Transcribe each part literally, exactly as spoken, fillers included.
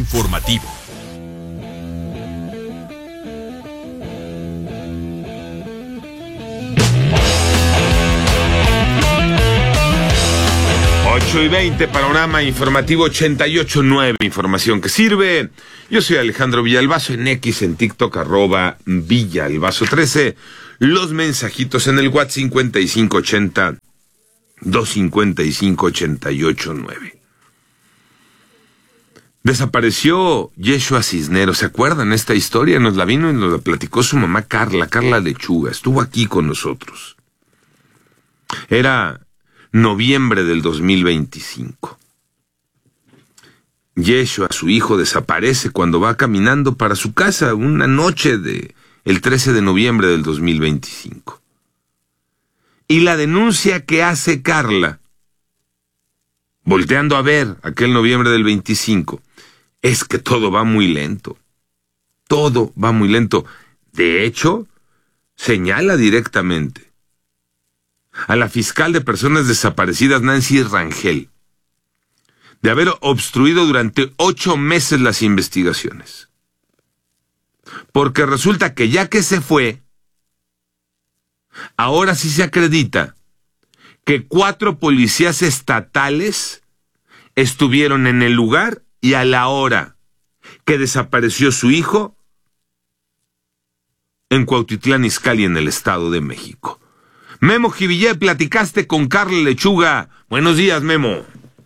informativo. ocho y veinte, panorama informativo ochenta y ocho punto nueve, información que sirve. Yo soy Alejandro Villalbazo, en X, en TikTok, arroba Villalbazo trece. Los mensajitos en el WhatsApp cincuenta y cinco ochenta, doscientos cincuenta y cinco, ochenta y ocho nueve. Desapareció Yeshua Cisneros, ¿se acuerdan esta historia? Nos la vino y nos la platicó su mamá Carla, Carla Lechuga, estuvo aquí con nosotros. Era noviembre del dos mil veinticinco. Yeshua, su hijo, desaparece cuando va caminando para su casa una noche de el trece de noviembre del dos mil veinticinco. Y la denuncia que hace Carla, volteando a ver aquel noviembre del veinticinco, es que todo va muy lento. Todo va muy lento. De hecho, señala directamente a la fiscal de personas desaparecidas, Nancy Rangel, de haber obstruido durante ocho meses las investigaciones. Porque resulta que ya que se fue, ahora sí se acredita que cuatro policías estatales estuvieron en el lugar y a la hora que desapareció su hijo en Cuautitlán Izcalli, en el Estado de México. Memo Jivillé, platicaste con Carla Lechuga. Buenos días, Memo.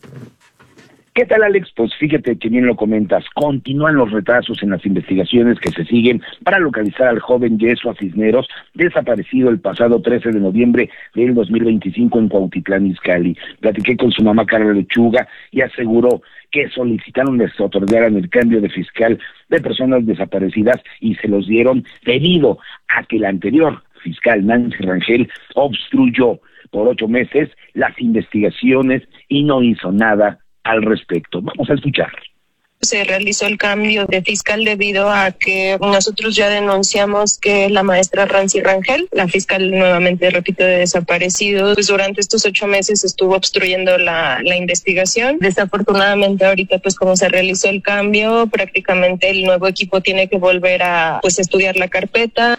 ¿Qué tal, Alex? Pues fíjate que bien lo comentas. Continúan los retrasos en las investigaciones que se siguen para localizar al joven Yeshua Cisneros, desaparecido el pasado trece de noviembre del dos mil veinticinco en Cuautitlán Izcalli. Platiqué con su mamá Carla Lechuga y aseguró que solicitaron les otorgaran el cambio de fiscal de personas desaparecidas y se los dieron debido a que la anterior fiscal, Nancy Rangel, obstruyó por ocho meses las investigaciones y no hizo nada al respecto. Vamos a escuchar. Se realizó el cambio de fiscal debido a que nosotros ya denunciamos que la maestra Nancy Rangel, la fiscal nuevamente, repito, de desaparecidos, pues durante estos ocho meses estuvo obstruyendo la, la investigación. Desafortunadamente ahorita, pues como se realizó el cambio, prácticamente el nuevo equipo tiene que volver a pues estudiar la carpeta.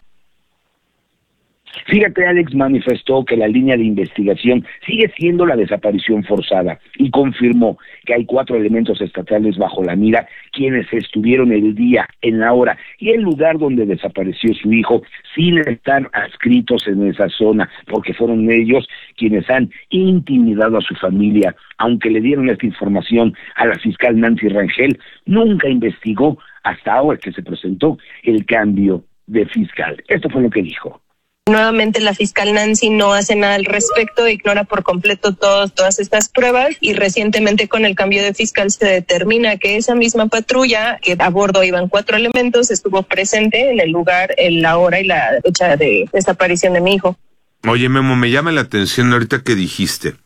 Fíjate, Alex manifestó que la línea de investigación sigue siendo la desaparición forzada y confirmó que hay cuatro elementos estatales bajo la mira quienes estuvieron el día, en la hora y el lugar donde desapareció su hijo sin estar adscritos en esa zona, porque fueron ellos quienes han intimidado a su familia. Aunque le dieron esta información a la fiscal Nancy Rangel, nunca investigó hasta ahora que se presentó el cambio de fiscal. Esto fue lo que dijo. Nuevamente la fiscal Nancy no hace nada al respecto, ignora por completo todos, todas estas pruebas y recientemente con el cambio de fiscal se determina que esa misma patrulla, que a bordo iban cuatro elementos, estuvo presente en el lugar, en la hora y la fecha de desaparición de mi hijo. Oye, Memo, me llama la atención ahorita que dijiste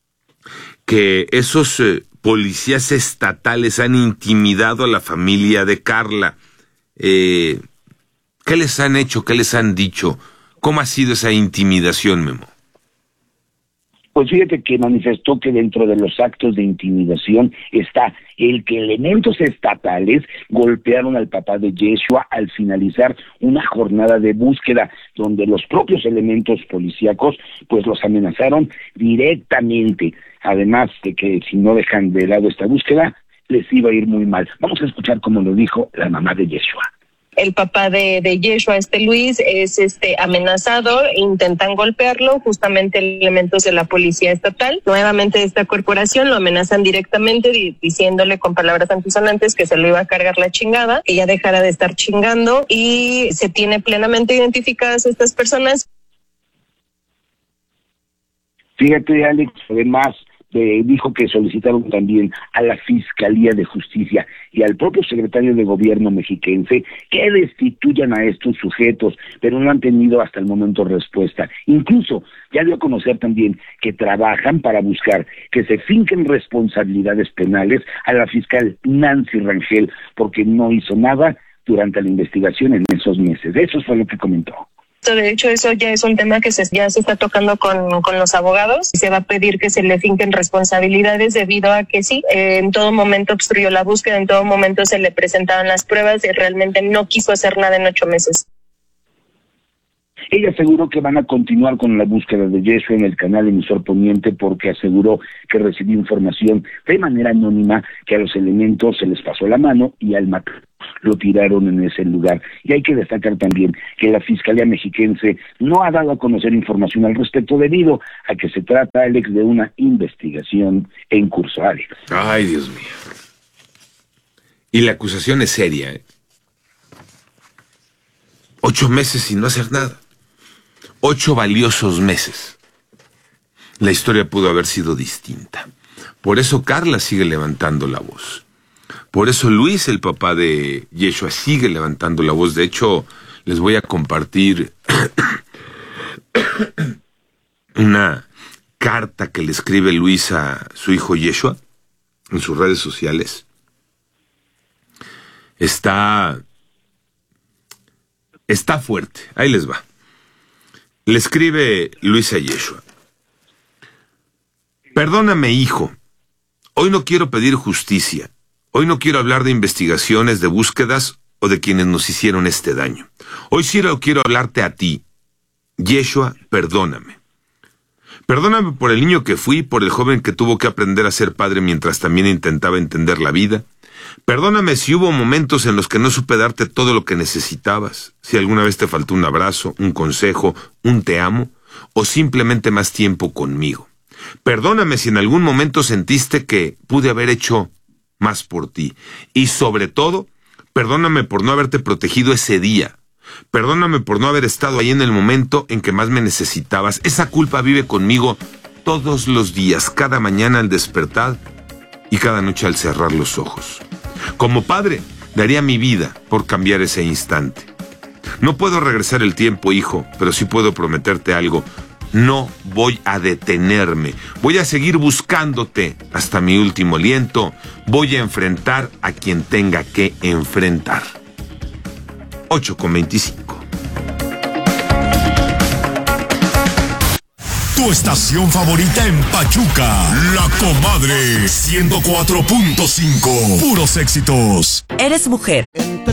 que esos eh, policías estatales han intimidado a la familia de Carla. Eh, ¿Qué les han hecho? ¿Qué les han dicho? ¿Cómo ha sido esa intimidación, Memo? Pues fíjate que manifestó que dentro de los actos de intimidación está el que elementos estatales golpearon al papá de Yeshua al finalizar una jornada de búsqueda, donde los propios elementos policíacos pues los amenazaron directamente, además de que si no dejan de lado esta búsqueda, les iba a ir muy mal. Vamos a escuchar cómo lo dijo la mamá de Yeshua. El papá de, de Yeshua, este Luis, es este amenazado, intentan golpearlo, justamente elementos de la policía estatal. Nuevamente esta corporación lo amenazan directamente di, diciéndole con palabras antisonantes que se lo iba a cargar la chingada, que ya dejara de estar chingando, y se tiene plenamente identificadas estas personas. Fíjate, Alex, además Eh, dijo que solicitaron también a la Fiscalía de Justicia y al propio secretario de Gobierno mexiquense que destituyan a estos sujetos, pero no han tenido hasta el momento respuesta. Incluso ya dio a conocer también que trabajan para buscar que se finquen responsabilidades penales a la fiscal Nancy Rangel, porque no hizo nada durante la investigación en esos meses. Eso fue lo que comentó. De hecho, eso ya es un tema que se, ya se está tocando con, con los abogados. Se va a pedir que se le finquen responsabilidades debido a que sí, eh, en todo momento obstruyó la búsqueda, en todo momento se le presentaban las pruebas y realmente no quiso hacer nada en ocho meses. Ella aseguró que van a continuar con la búsqueda de Yeshua en el canal Emisor Poniente porque aseguró que recibió información de manera anónima que a los elementos se les pasó la mano y al matar lo tiraron en ese lugar. Y hay que destacar también que la Fiscalía Mexiquense no ha dado a conocer información al respecto debido a que se trata, Alex, de una investigación en curso. Alex. Ay, Dios mío. Y la acusación es seria, ¿eh? Ocho meses sin no hacer nada. Ocho valiosos meses. La historia pudo haber sido distinta. Por eso Carla sigue levantando la voz. Por eso Luis, el papá de Yeshua, sigue levantando la voz. De hecho, les voy a compartir una carta que le escribe Luis a su hijo Yeshua en sus redes sociales. Está... Está fuerte. Ahí les va. Le escribe Luis a Yeshua. Perdóname, hijo. Hoy no quiero pedir justicia. Hoy no quiero hablar de investigaciones, de búsquedas o de quienes nos hicieron este daño. Hoy sí quiero hablarte a ti. Yeshua, perdóname. Perdóname por el niño que fui, por el joven que tuvo que aprender a ser padre mientras también intentaba entender la vida. Perdóname si hubo momentos en los que no supe darte todo lo que necesitabas, si alguna vez te faltó un abrazo, un consejo, un te amo, o simplemente más tiempo conmigo. Perdóname si en algún momento sentiste que pude haber hecho más por ti. Y sobre todo, perdóname por no haberte protegido ese día. Perdóname por no haber estado ahí en el momento en que más me necesitabas. Esa culpa vive conmigo todos los días, cada mañana al despertar y cada noche al cerrar los ojos. Como padre, daría mi vida por cambiar ese instante. No puedo regresar el tiempo, hijo, pero sí puedo prometerte algo. No voy a detenerme. Voy a seguir buscándote hasta mi último aliento. Voy a enfrentar a quien tenga que enfrentar. ocho con veinticinco. Tu estación favorita en Pachuca, La Comadre, ciento cuatro punto cinco. Puros éxitos. Eres mujer.